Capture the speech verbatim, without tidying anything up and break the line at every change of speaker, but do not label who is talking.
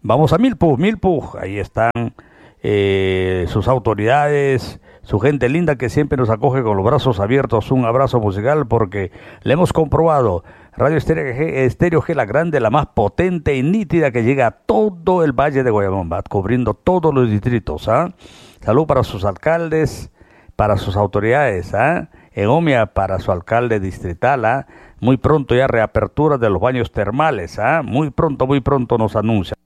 Vamos a Milpug, Milpug, ahí están eh, sus autoridades, su gente linda que siempre nos acoge con los brazos abiertos. Un abrazo musical porque le hemos comprobado. Radio Estéreo G, Estéreo G, la grande, la más potente y nítida que llega a todo el Valle de Guayabamba, cubriendo todos los distritos. ¿ah? Salud para sus alcaldes, para sus autoridades. ¿ah? En Omia para su alcalde distrital. ¿ah? Muy pronto ya reapertura de los baños termales. ¿ah? Muy pronto, muy pronto nos anuncia.